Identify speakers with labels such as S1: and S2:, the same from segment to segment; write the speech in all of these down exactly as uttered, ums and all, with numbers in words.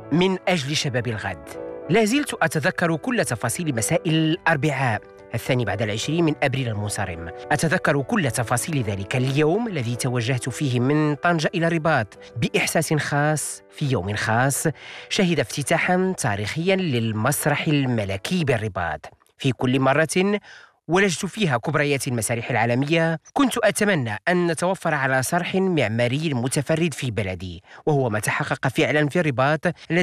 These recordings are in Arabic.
S1: من أجل شباب الغد. لا زلت أتذكر كل تفاصيل مساء الأربعاء الثاني بعد العشرين من أبريل المنصرم. أتذكر كل تفاصيل ذلك اليوم الذي توجهت فيه من طنجة إلى الرباط بإحساس خاص في يوم خاص شهد افتتاحا تاريخيا للمسرح الملكي بالرباط. في كل مرة ولجت فيها كبريات المسارح العالمية كنت أتمنى أن نتوفر على صرح معماري متفرد في بلدي، وهو ما تحقق فعلا في الرباط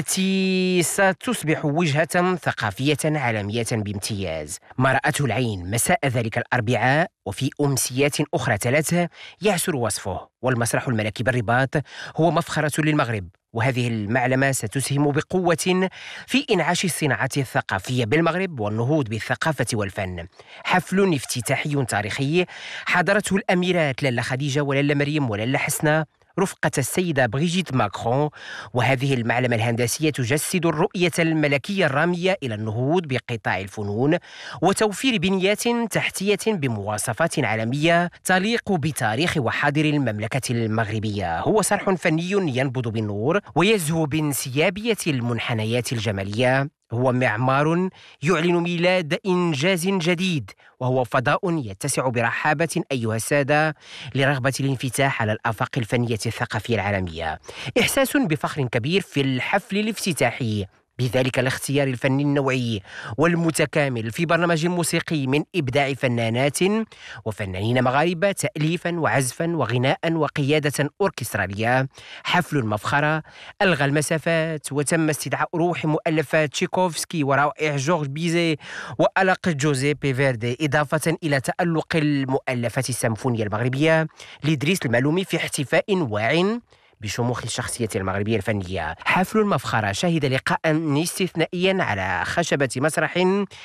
S1: التي ستصبح وجهة ثقافية عالمية بامتياز. ما رأته العين مساء ذلك الأربعاء وفي أمسيات أخرى ثلاثة يعسر وصفه، والمسرح الملكي بالرباط هو مفخرة للمغرب، وهذه المعلمة ستسهم بقوة في إنعاش الصناعة الثقافية بالمغرب والنهوض بالثقافة والفن. حفل افتتاحي تاريخي حضرته الأميرات لالا خديجة ولالا مريم ولالا حسنة رفقة السيدة بريجيت ماكرون، وهذه المعلمة الهندسية تجسد الرؤية الملكية الرامية إلى النهوض بقطاع الفنون وتوفير بنيات تحتية بمواصفات عالمية تليق بتاريخ وحاضر المملكة المغربية. هو صرح فني ينبض بالنور ويزهو بانسيابية المنحنيات الجمالية. هو معمار يعلن ميلاد إنجاز جديد، وهو فضاء يتسع برحابة أيها السادة لرغبة الانفتاح على الآفاق الفنية الثقافية العالمية. إحساس بفخر كبير في الحفل الافتتاحي بذلك الاختيار الفني النوعي والمتكامل في برنامج موسيقي من إبداع فنانات وفنانين مغاربة تأليفا وعزفا وغناء وقيادة أوركسترالية. حفل مفخرة ألغى المسافات وتم استدعاء روح مؤلفات تشيكوفسكي وروائع جورج بيزي وألق جوزيبي فيردي، إضافة إلى تألق المؤلفات السيمفونية المغربية لإدريس المعلومي في احتفاء واع بشموخ الشخصية المغربية الفنية. حفل المفخرة شهد لقاء استثنائيا على خشبة مسرح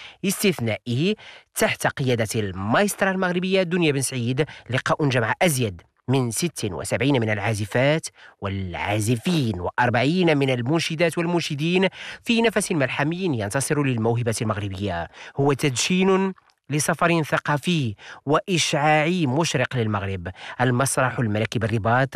S1: استثنائي تحت قيادة المايسترا المغربية دنيا بن سعيد، لقاء جمع أزيد من ستة وسبعين من العازفات والعازفين وأربعين من المنشدات والمنشدين في نفس ملحمي ينتصر للموهبة المغربية. هو تدشين لسفر ثقافي وإشعاعي مشرق للمغرب. المسرح الملكي بالرباط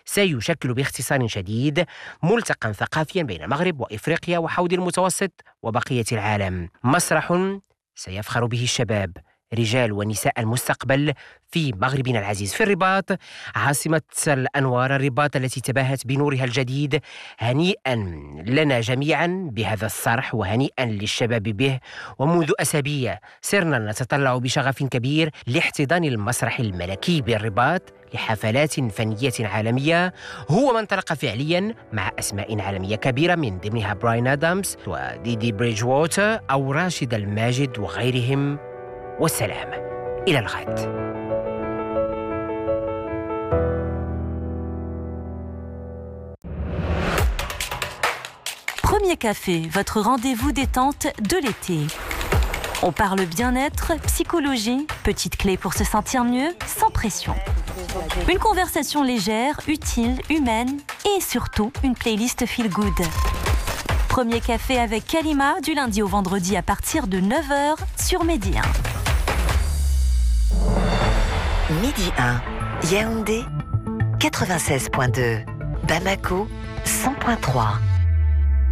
S1: سيشكل باختصار شديد ملتقى ثقافيا بين المغرب وإفريقيا وحوض المتوسط وبقية العالم. مسرح سيفخر به الشباب رجال ونساء المستقبل في مغربنا العزيز. في الرباط عاصمة الأنوار، الرباط التي تباهت بنورها الجديد. هنيئا لنا جميعا بهذا الصرح وهنيئا للشباب به. ومنذ أسابيع صرنا نتطلع بشغف كبير لاحتضان المسرح الملكي بالرباط لحفلات فنية عالمية. هو من انطلق فعليا مع أسماء عالمية كبيرة من ضمنها براين آدامز وديدي بريدج ووتر أو راشد الماجد وغيرهم. والسلام إلى الغد.
S2: Premier Café, votre rendez-vous détente de l'été. On parle bien-être, psychologie, petites clés pour se sentir mieux, sans pression. Une conversation légère, utile, humaine et surtout une playlist feel good. Premier Café avec Kalima du lundi au vendredi à partir de neuf heures sur Midi un.
S3: Midi un, Yaoundé quatre-vingt-seize point deux, Bamako cent point trois.